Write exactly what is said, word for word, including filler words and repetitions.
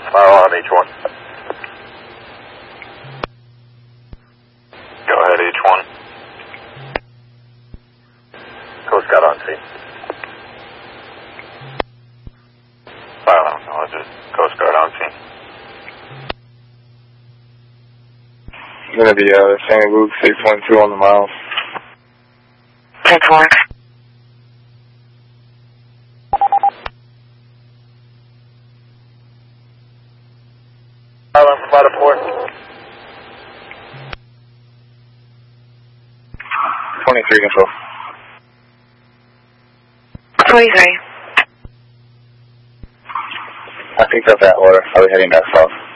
File on H one. Go ahead, H one. Coast Guard on scene. File on, acknowledges. Coast Guard on scene. I'm going to be uh, Saint Luke six one two on the miles. ten four. File on from Matterport. twenty-three control. twenty-three. I picked up that order. I'll be heading back south.